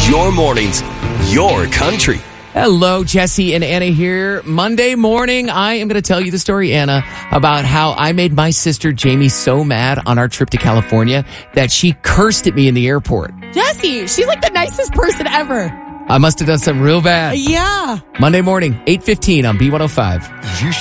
Your mornings, your country. Hello, Jesse and Anna here. Monday morning, I am going to tell you the story, Anna, about how I made my sister Jamie so mad on our trip to California that she cursed at me in the airport. Jesse, she's like the nicest person ever. I must have done something real bad. Yeah. Monday morning, 8:15 on B105. You